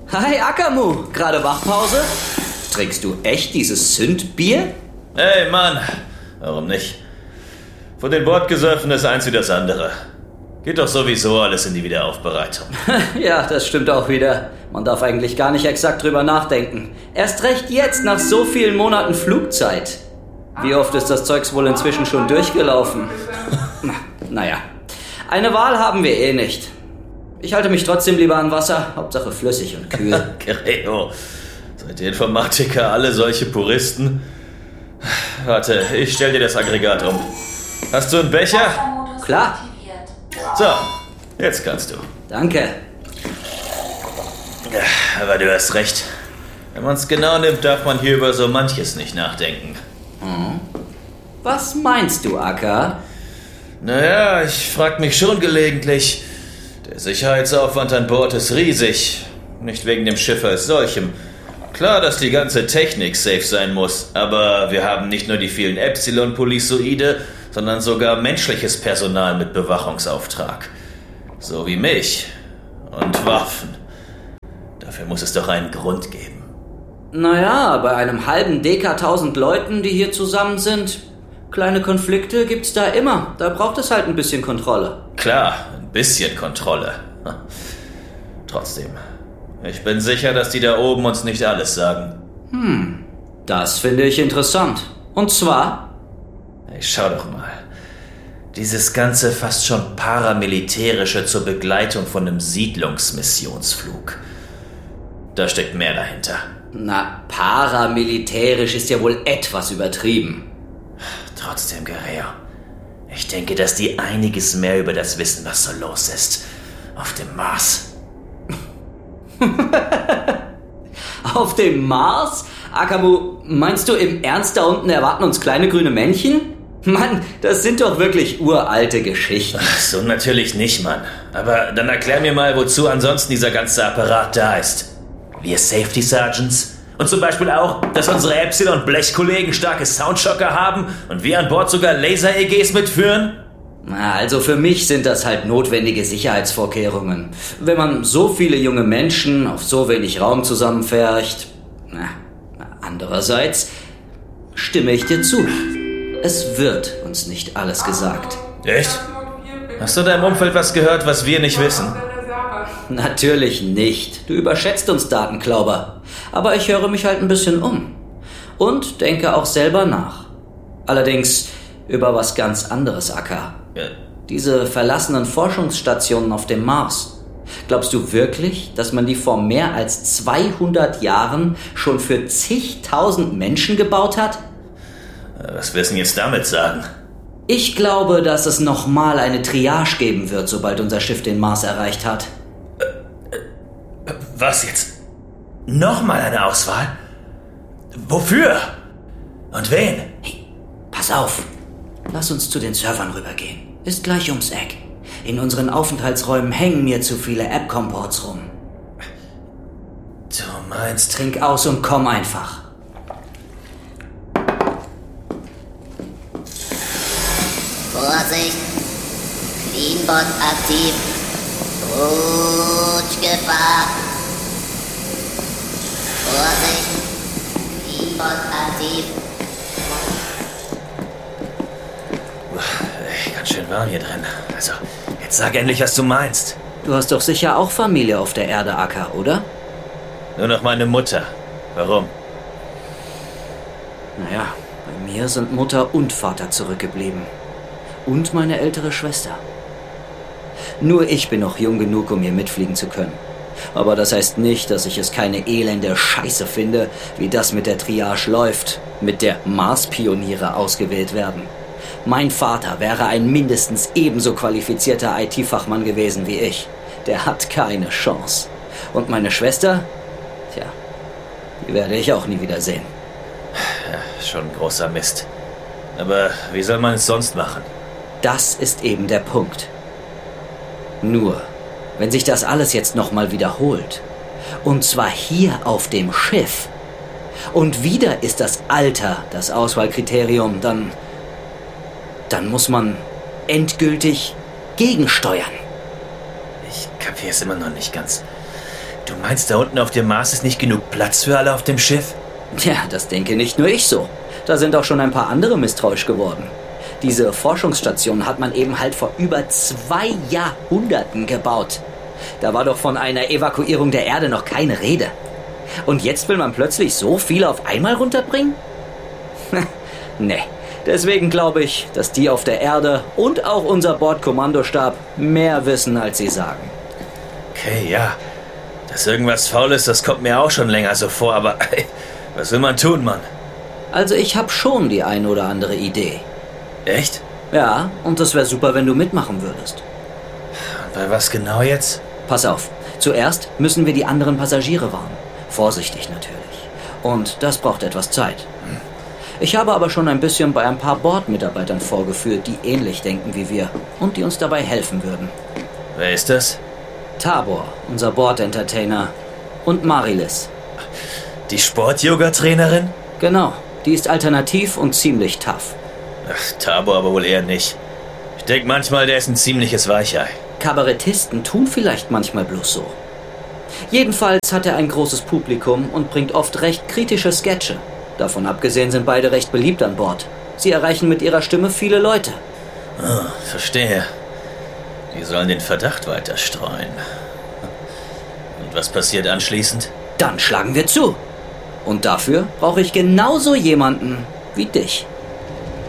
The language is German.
Hi Akamu, gerade Wachpause? Trinkst du echt dieses Sündbier? Hey Mann, warum nicht? Von den Bordgesöffen ist eins wie das andere. Geht doch sowieso alles in die Wiederaufbereitung. Ja, das stimmt auch wieder. Man darf eigentlich gar nicht exakt drüber nachdenken. Erst recht jetzt, nach so vielen Monaten Flugzeit. Wie oft ist das Zeugs wohl inzwischen schon durchgelaufen? Naja, eine Wahl haben wir eh nicht. Ich halte mich trotzdem lieber an Wasser, Hauptsache flüssig und kühl. Greo, seid ihr Informatiker alle solche Puristen? Warte, ich stell dir das Aggregat um. Hast du einen Becher? Klar. So, jetzt kannst du. Danke. Aber du hast recht. Wenn man es genau nimmt, darf man hier über so manches nicht nachdenken. Was meinst du, Akka? Naja, ich frag mich schon gelegentlich. Der Sicherheitsaufwand an Bord ist riesig. Nicht wegen dem Schiff als solchem. Klar, dass die ganze Technik safe sein muss, aber wir haben nicht nur die vielen Epsilon-Polysoide, sondern sogar menschliches Personal mit Bewachungsauftrag. So wie mich. Und Waffen. Dafür muss es doch einen Grund geben. Naja, bei einem halben Deka 1000 Leuten, die hier zusammen sind, kleine Konflikte gibt's da immer. Da braucht es halt ein bisschen Kontrolle. Klar, ein bisschen Kontrolle. Trotzdem, ich bin sicher, dass die da oben uns nicht alles sagen. Das finde ich interessant. Und zwar? Hey, schau doch mal. Dieses ganze fast schon paramilitärische zur Begleitung von einem Siedlungsmissionsflug. Da steckt mehr dahinter. Na, paramilitärisch ist ja wohl etwas übertrieben. Trotzdem, Guerrero. Ich denke, dass die einiges mehr über das wissen, was so los ist. Auf dem Mars. Auf dem Mars? Akamu, meinst du im Ernst, da unten erwarten uns kleine grüne Männchen? Mann, das sind doch wirklich uralte Geschichten. Ach so, natürlich nicht, Mann. Aber dann erklär mir mal, wozu ansonsten dieser ganze Apparat da ist. Wir Safety Sergeants? Und zum Beispiel auch, dass unsere Epsilon-Blechkollegen starke Soundshocker haben und wir an Bord sogar Laser-EGs mitführen? Na, also für mich sind das halt notwendige Sicherheitsvorkehrungen. Wenn man so viele junge Menschen auf so wenig Raum zusammenfärcht. Andererseits stimme ich dir zu. Es wird uns nicht alles gesagt. Echt? Hast du da im Umfeld was gehört, was wir nicht wissen? Natürlich nicht. Du überschätzt uns, Datenklauber. Aber ich höre mich halt ein bisschen um. Und denke auch selber nach. Allerdings über was ganz anderes, Akka. Ja. Diese verlassenen Forschungsstationen auf dem Mars. Glaubst du wirklich, dass man die vor mehr als 200 Jahren schon für zigtausend Menschen gebaut hat? Was willst du denn jetzt damit sagen? Ich glaube, dass es nochmal eine Triage geben wird, sobald unser Schiff den Mars erreicht hat. Was jetzt? Nochmal eine Auswahl? Wofür? Und wen? Hey, pass auf. Lass uns zu den Servern rübergehen. Ist gleich ums Eck. In unseren Aufenthaltsräumen hängen mir zu viele App-Comports rum. Du meinst... Trink aus und komm einfach. Vorsicht! Cleanbot aktiv! Rutschgefahr! Vorsicht! Cleanbot aktiv! Ganz schön warm hier drin. Also, jetzt sag endlich, was du meinst. Du hast doch sicher auch Familie auf der Erde, Akka, oder? Nur noch meine Mutter. Warum? Naja, bei mir sind Mutter und Vater zurückgeblieben. Und meine ältere Schwester. Nur ich bin noch jung genug, um hier mitfliegen zu können. Aber das heißt nicht, dass ich es keine elende Scheiße finde, wie das mit der Triage läuft, mit der Mars-Pioniere ausgewählt werden. Mein Vater wäre ein mindestens ebenso qualifizierter IT-Fachmann gewesen wie ich. Der hat keine Chance. Und meine Schwester? Tja, die werde ich auch nie wiedersehen. Ja, schon ein großer Mist. Aber wie soll man es sonst machen? Das ist eben der Punkt. Nur, wenn sich das alles jetzt nochmal wiederholt, und zwar hier auf dem Schiff, und wieder ist das Alter das Auswahlkriterium, dann muss man endgültig gegensteuern. Ich kapiere es immer noch nicht ganz. Du meinst, da unten auf dem Mars ist nicht genug Platz für alle auf dem Schiff? Ja, das denke nicht nur ich so. Da sind auch schon ein paar andere misstrauisch geworden. Diese Forschungsstation hat man eben halt vor über 2 Jahrhunderten gebaut. Da war doch von einer Evakuierung der Erde noch keine Rede. Und jetzt will man plötzlich so viel auf einmal runterbringen? Nee, deswegen glaube ich, dass die auf der Erde und auch unser Bordkommandostab mehr wissen, als sie sagen. Okay, ja. Dass irgendwas faul ist, das kommt mir auch schon länger so vor, aber was will man tun, Mann? Also ich habe schon die ein oder andere Idee. Echt? Ja, und das wäre super, wenn du mitmachen würdest. Bei was genau jetzt? Pass auf, zuerst müssen wir die anderen Passagiere warnen. Vorsichtig natürlich. Und das braucht etwas Zeit. Ich habe aber schon ein bisschen bei ein paar Bordmitarbeitern vorgeführt, die ähnlich denken wie wir und die uns dabei helfen würden. Wer ist das? Tabor, unser Bord-Entertainer, und Marilis. Die Sport-Yoga-Trainerin? Genau, die ist alternativ und ziemlich tough. Ach, Tabor aber wohl eher nicht. Ich denke manchmal, der ist ein ziemliches Weichei. Kabarettisten tun vielleicht manchmal bloß so. Jedenfalls hat er ein großes Publikum und bringt oft recht kritische Sketche. Davon abgesehen sind beide recht beliebt an Bord. Sie erreichen mit ihrer Stimme viele Leute. Oh, verstehe. Die sollen den Verdacht weiter streuen. Und was passiert anschließend? Dann schlagen wir zu. Und dafür brauche ich genauso jemanden wie dich.